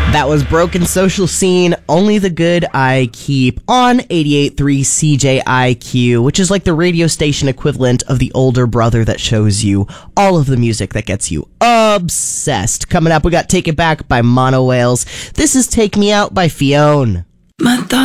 That was Broken Social Scene, Only the Good I Keep, on 88.3 CJIQ, which is like the radio station equivalent of the older brother that shows you all of the music that gets you obsessed. Coming up, we got Take It Back by Mono Whales. This is Take Me Out by Fionn. My thoughts